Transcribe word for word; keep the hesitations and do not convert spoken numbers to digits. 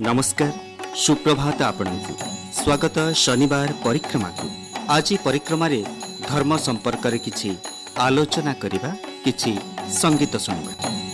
नमस्कार सुप्रभात आपणଙ୍କୁ स्वागत शनिवार परिक्रमा को आज परिक्रमा रे धर्म संपर्क रे किछि आलोचना करिबा किछि संगीत सुनिबा।